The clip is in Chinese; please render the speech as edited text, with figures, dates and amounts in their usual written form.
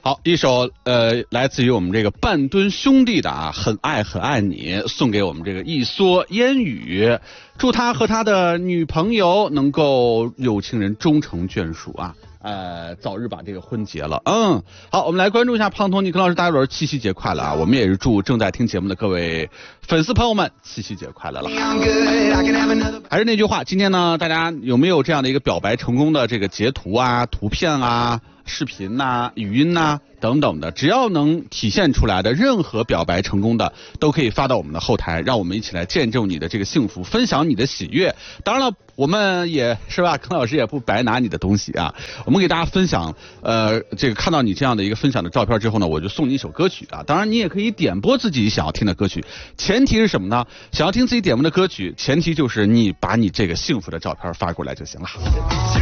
好，一首来自于我们这个半吨兄弟的啊，很爱很爱你，送给我们这个一蓑烟雨，祝他和他的女朋友能够有情人终成眷属啊。早日把这个婚结了。好，我们来关注一下胖彤尼克老师，大家伙七夕节快乐啊！我们也是祝正在听节目的各位粉丝朋友们七夕节快乐了。还是那句话，今天呢，大家有没有这样的一个表白成功的这个截图啊、图片啊、视频呐、语音呐等等的，只要能体现出来的任何表白成功的，都可以发到我们的后台，让我们一起来见证你的这个幸福，分享你的喜悦。当然了，我们也是吧，康老师也不白拿你的东西啊。我们给大家分享，这个看到你这样的一个分享的照片之后呢，我就送你一首歌曲啊。当然，你也可以点播自己想要听的歌曲，前提是什么呢？想要听自己点播的歌曲，前提就是你把你这个幸福的照片发过来就行了。